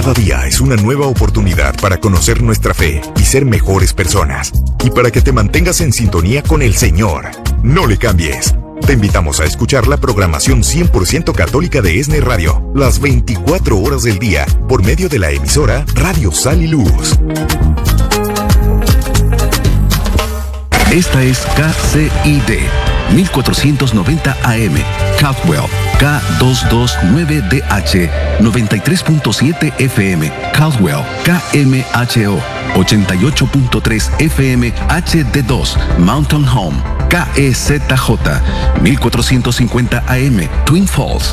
Cada día es una nueva oportunidad para conocer nuestra fe y ser mejores personas. Y para que te mantengas en sintonía con el Señor. No le cambies. Te invitamos a escuchar la programación 100% católica de ESNE Radio, las 24 horas del día, por medio de la emisora Radio Sal y Luz. Esta es KCID, 1490 AM, Caldwell, K229DH, 93.7 FM, Caldwell, KMHO, 88.3 FM, HD2, Mountain Home, KEZJ, 1450 AM, Twin Falls,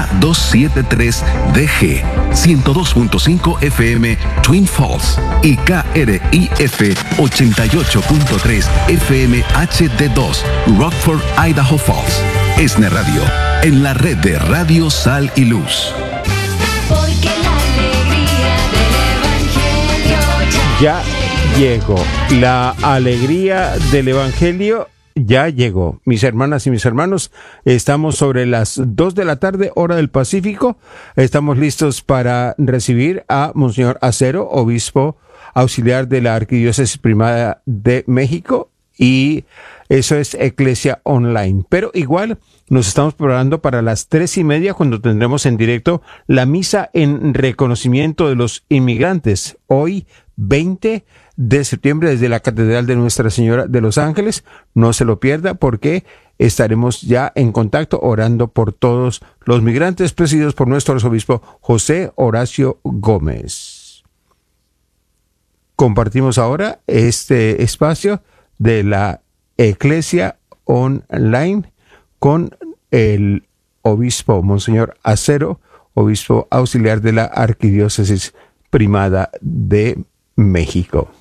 K273DG, 102.5 FM, Twin Falls y KRIF 88.3 FM HD2, Rockford, Idaho Falls. ESNE Radio, en la red de Radio Sal y Luz. Porque la alegría del Evangelio ya llegó. La alegría del Evangelio ya llegó. Mis hermanas y mis hermanos, estamos sobre las 2 de la tarde, hora del Pacífico. Estamos listos para recibir a Monseñor Acero, obispo auxiliar de la Arquidiócesis Primada de México, y eso es Eclesia Online. Pero igual nos estamos preparando para las 3:30, cuando tendremos en directo la misa en reconocimiento de los inmigrantes. Hoy, 20 de septiembre, desde la Catedral de Nuestra Señora de los Ángeles. No se lo pierda, porque estaremos ya en contacto orando por todos los migrantes, presididos por nuestro arzobispo José Horacio Gómez. Compartimos ahora este espacio de la Eclesia Online con el obispo Monseñor Acero, obispo auxiliar de la Arquidiócesis Primada de México.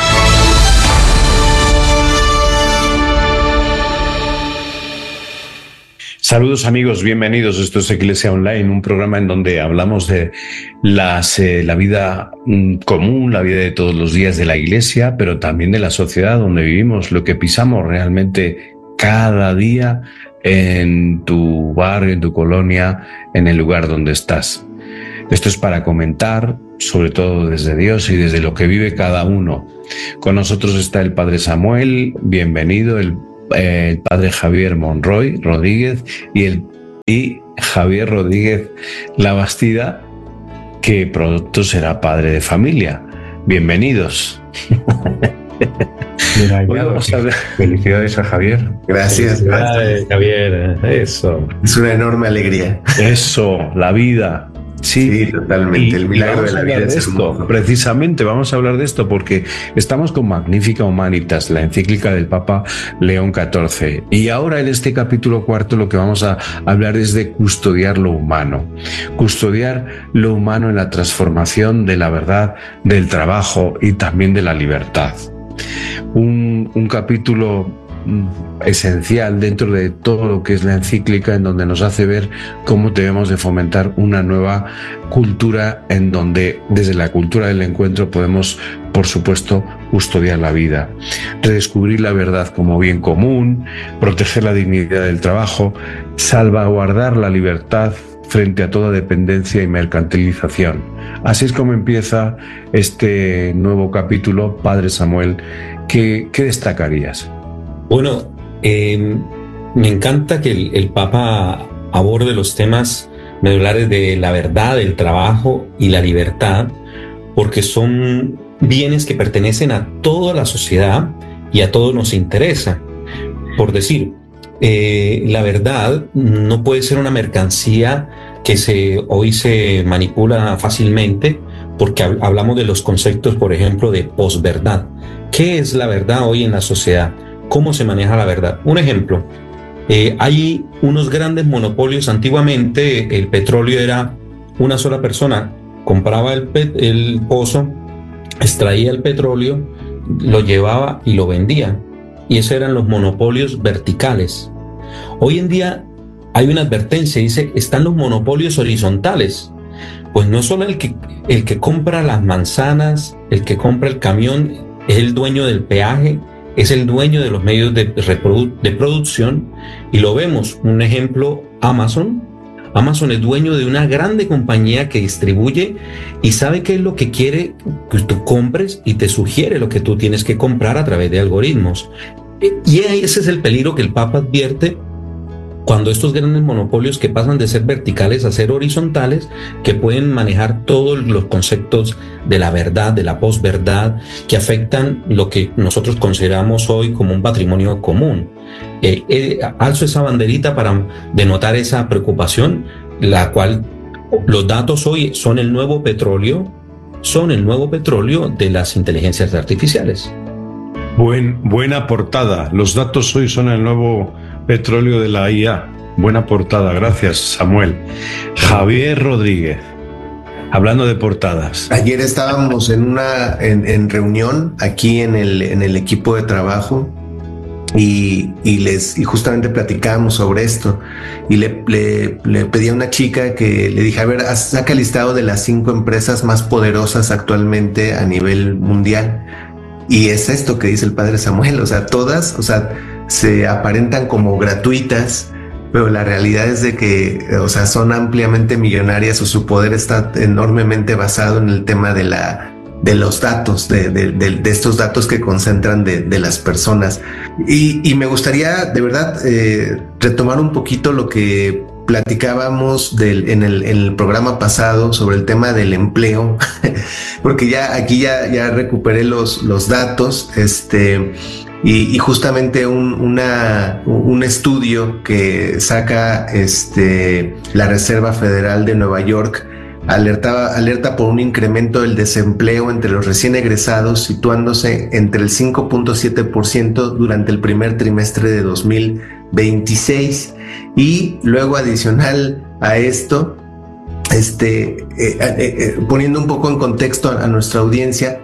Saludos amigos, bienvenidos. Esto es Eclesia Online, un programa en donde hablamos de la vida común, la vida de todos los días de la Iglesia, pero también de la sociedad donde vivimos, lo que pisamos realmente cada día en tu barrio, en tu colonia, en el lugar donde estás. Esto es para comentar, sobre todo desde Dios y desde lo que vive cada uno. Con nosotros está el Padre Samuel, bienvenido, el Padre Javier Monroy Rodríguez y Javier Rodríguez Labastida, que pronto será padre de familia. Bienvenidos. Felicidades a Javier. Gracias. Felicidades, Javier. Eso. Es una enorme alegría. Eso, la vida. Sí, totalmente. El milagro de la vida es hermoso. Precisamente vamos a hablar de esto porque estamos con Magnificat Humanitas, la encíclica del Papa León XIV. Y ahora en este capítulo 4 lo que vamos a hablar es de custodiar lo humano. Custodiar lo humano en la transformación de la verdad, del trabajo y también de la libertad. Un capítulo esencial dentro de todo lo que es la encíclica, en donde nos hace ver cómo debemos de fomentar una nueva cultura, en donde desde la cultura del encuentro podemos, por supuesto, custodiar la vida, redescubrir la verdad como bien común, proteger la dignidad del trabajo, salvaguardar la libertad frente a toda dependencia y mercantilización. Así es como empieza este nuevo capítulo. Padre Samuel, ¿qué destacarías? Bueno, me encanta que el Papa aborde los temas medulares de la verdad, el trabajo y la libertad, porque son bienes que pertenecen a toda la sociedad y a todos nos interesa. Por decir, la verdad no puede ser una mercancía que hoy se manipula fácilmente, porque hablamos de los conceptos, por ejemplo, de posverdad. ¿Qué es la verdad hoy en la sociedad? ¿Cómo se maneja la verdad? Un ejemplo, hay unos grandes monopolios. Antiguamente el petróleo era una sola persona, compraba el pozo, extraía el petróleo, lo llevaba y lo vendía. Y esos eran los monopolios verticales. Hoy en día hay una advertencia, dice, están los monopolios horizontales. Pues no solo el que compra las manzanas, el que compra el camión, es el dueño del peaje, es el dueño de los medios de producción, y lo vemos. Un ejemplo, Amazon Amazon es dueño de una grande compañía que distribuye y sabe qué es lo que quiere que tú compres y te sugiere lo que tú tienes que comprar a través de algoritmos. Y ese es el peligro que el Papa advierte cuando estos grandes monopolios que pasan de ser verticales a ser horizontales, que pueden manejar todos los conceptos de la verdad, de la posverdad, que afectan lo que nosotros consideramos hoy como un patrimonio común. Alzo esa banderita para denotar esa preocupación, la cual los datos hoy son el nuevo petróleo de las inteligencias artificiales. Buena portada. Los datos hoy son el nuevo petróleo de la IA. Buena portada, gracias, Samuel. Javier Rodríguez, hablando de portadas. Ayer estábamos en reunión aquí en el equipo de trabajo y justamente platicábamos sobre esto y le pedí a una chica que le dije, a ver, saca el listado de las 5 empresas más poderosas actualmente a nivel mundial. Y es esto que dice el padre Samuel, o sea, todas, o sea, se aparentan como gratuitas, pero la realidad es de que, o sea, son ampliamente millonarias o su poder está enormemente basado en el tema de los datos, de estos datos que concentran de las personas. Y me gustaría, de verdad, retomar un poquito lo que platicábamos en el programa pasado sobre el tema del empleo, porque ya recuperé los datos, y justamente un estudio que saca la Reserva Federal de Nueva York alerta por un incremento del desempleo entre los recién egresados, situándose entre el 5.7% durante el primer trimestre de 2026. Y luego, adicional a esto, poniendo un poco en contexto a nuestra audiencia,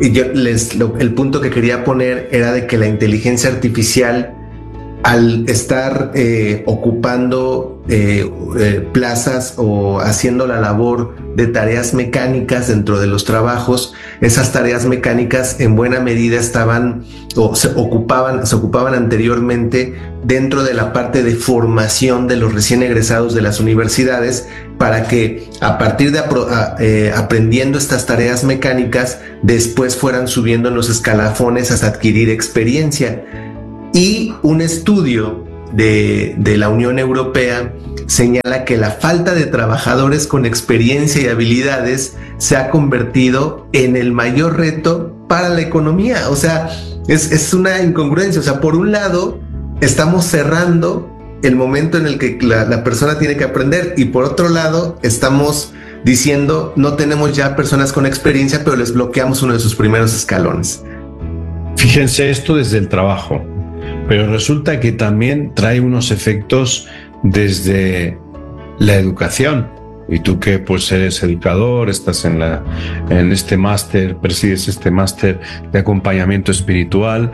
el punto que quería poner era de que la inteligencia artificial, al estar ocupando plazas o haciendo la labor de tareas mecánicas dentro de los trabajos, esas tareas mecánicas en buena medida se ocupaban anteriormente dentro de la parte de formación de los recién egresados de las universidades, para que a partir de aprendiendo estas tareas mecánicas, después fueran subiendo en los escalafones hasta adquirir experiencia. Y un estudio de la Unión Europea señala que la falta de trabajadores con experiencia y habilidades se ha convertido en el mayor reto para la economía. O sea, es una incongruencia. O sea, por un lado, estamos cerrando el momento en el que la persona tiene que aprender, y por otro lado, estamos diciendo, no tenemos ya personas con experiencia, pero les bloqueamos uno de sus primeros escalones. Fíjense esto desde el trabajo. Pero resulta que también trae unos efectos desde la educación. Y tú que pues eres educador, estás en este máster, presides este máster de acompañamiento espiritual.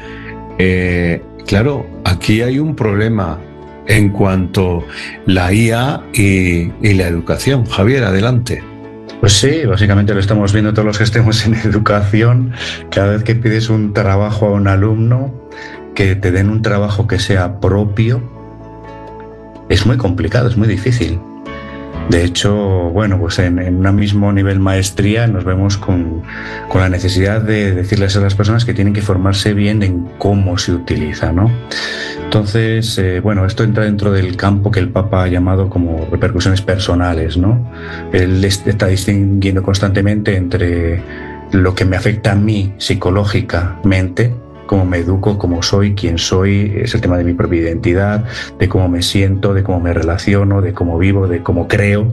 Claro, aquí hay un problema en cuanto a la IA y la educación. Javier, adelante. Pues sí, básicamente lo estamos viendo todos los que estemos en educación. Cada vez que pides un trabajo a un alumno, que te den un trabajo que sea propio, es muy complicado, es muy difícil. De hecho, bueno, pues en un mismo nivel maestría nos vemos con la necesidad de decirles a las personas que tienen que formarse bien en cómo se utiliza, ¿no? Entonces, bueno, esto entra dentro del campo que el Papa ha llamado como repercusiones personales, ¿no? Él está distinguiendo constantemente entre lo que me afecta a mí psicológicamente, cómo me educo, cómo soy, quién soy, es el tema de mi propia identidad, de cómo me siento, de cómo me relaciono, de cómo vivo, de cómo creo.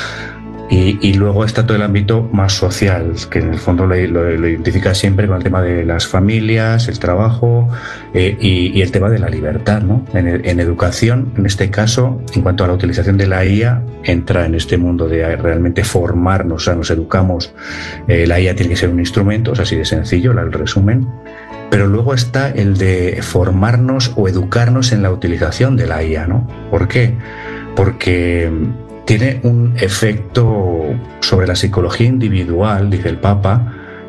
Y luego está todo el ámbito más social, que en el fondo lo identifica siempre con el tema de las familias, el trabajo y el tema de la libertad, ¿no? En educación, en este caso, en cuanto a la utilización de la IA, entra en este mundo de realmente formarnos, o sea, nos educamos. La IA tiene que ser un instrumento, es así de sencillo, el resumen. Pero luego está el de formarnos o educarnos en la utilización de la IA, ¿no? ¿Por qué? Porque tiene un efecto sobre la psicología individual, dice el Papa,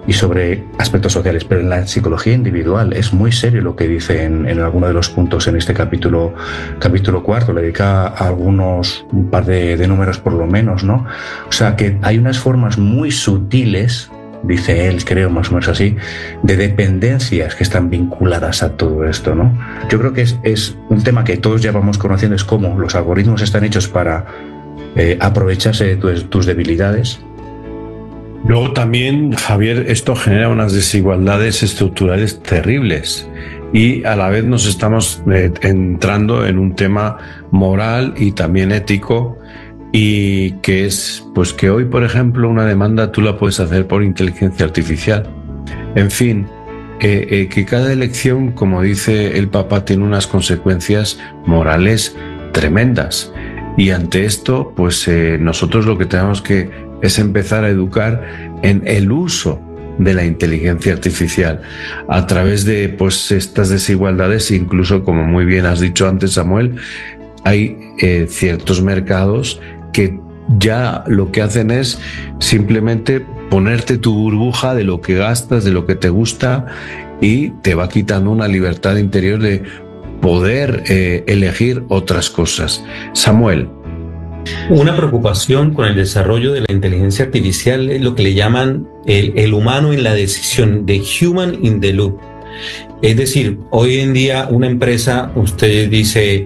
y sobre aspectos sociales, pero en la psicología individual es muy serio lo que dice en alguno de los puntos en este capítulo cuarto, le dedica a algunos, un par de números por lo menos, ¿no? O sea que hay unas formas muy sutiles, dice él, creo más o menos así, de dependencias que están vinculadas a todo esto, ¿no? Yo creo que es un tema que todos ya vamos conociendo, es cómo los algoritmos están hechos para aprovecharse de tus debilidades. Luego también, Javier, esto genera unas desigualdades estructurales terribles y a la vez nos estamos entrando en un tema moral y también ético, y que es pues que hoy, por ejemplo, una demanda tú la puedes hacer por inteligencia artificial. En fin, que cada elección, como dice el Papa, tiene unas consecuencias morales tremendas, y ante esto pues nosotros lo que tenemos que es empezar a educar en el uso de la inteligencia artificial a través de pues estas desigualdades. Incluso, como muy bien has dicho antes, Samuel, hay ciertos mercados que ya lo que hacen es simplemente ponerte tu burbuja de lo que gastas, de lo que te gusta, y te va quitando una libertad interior de poder elegir otras cosas. Samuel. Una preocupación con el desarrollo de la inteligencia artificial es lo que le llaman el humano en la decisión, the human in the loop. Es decir, hoy en día una empresa, usted dice,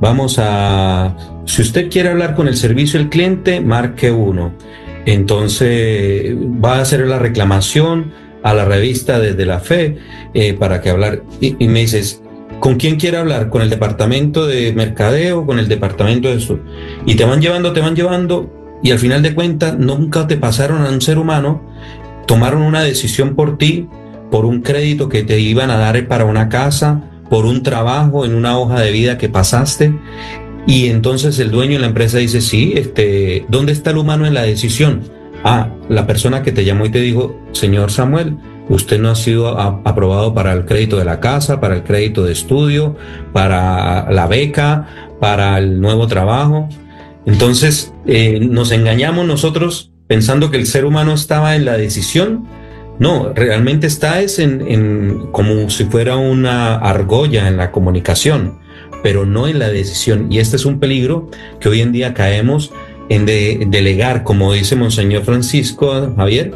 si usted quiere hablar con el servicio al cliente, marque 1. Entonces va a hacer la reclamación a la revista Desde la Fe para que hablar. Y me dices, ¿con quién quiere hablar? ¿Con el departamento de mercadeo? ¿Con el departamento de eso? Y te van llevando, y al final de cuentas nunca te pasaron a un ser humano, tomaron una decisión por ti, por un crédito que te iban a dar para una casa, por un trabajo en una hoja de vida que pasaste, y entonces el dueño de la empresa dice, sí, ¿dónde está el humano en la decisión? La persona que te llamó y te dijo, señor Samuel, usted no ha sido aprobado para el crédito de la casa, para el crédito de estudio, para la beca, para el nuevo trabajo. Entonces nos engañamos nosotros pensando que el ser humano estaba en la decisión. No, realmente está como si fuera una argolla en la comunicación, pero no en la decisión. Y este es un peligro que hoy en día caemos en delegar, como dice Monseñor Francisco, Javier,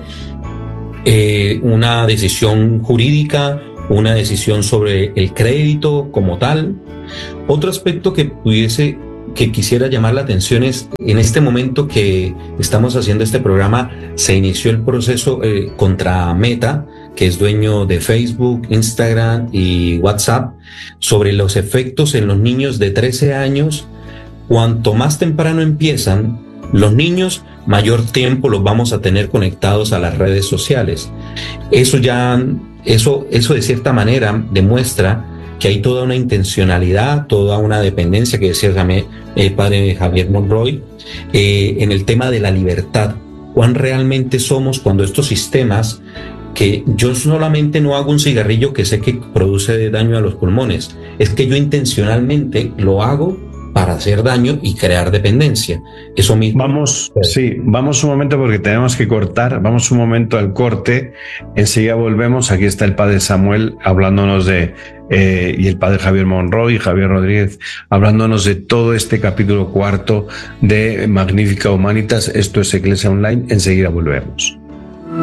una decisión jurídica, una decisión sobre el crédito como tal. Otro aspecto que quisiera llamar la atención es, en este momento que estamos haciendo este programa, se inició el proceso contra Meta, que es dueño de Facebook, Instagram y WhatsApp, sobre los efectos en los niños de 13 años. Cuanto más temprano empiezan los niños, mayor tiempo los vamos a tener conectados a las redes sociales. Eso de cierta manera demuestra que hay toda una intencionalidad, toda una dependencia, que decía el padre Javier Monroy, en el tema de la libertad. ¿Cuán realmente somos cuando estos sistemas, que yo solamente no hago un cigarrillo que sé que produce daño a los pulmones, es que yo intencionalmente lo hago para hacer daño y crear dependencia? Eso mismo. Vamos un momento porque tenemos que cortar. Vamos un momento al corte. Enseguida volvemos. Aquí está el padre Samuel hablándonos y el padre Javier Monroy y Javier Rodríguez hablándonos de todo este capítulo cuarto de Magnificat Humanitas. Esto es Iglesia Online. Enseguida volvemos.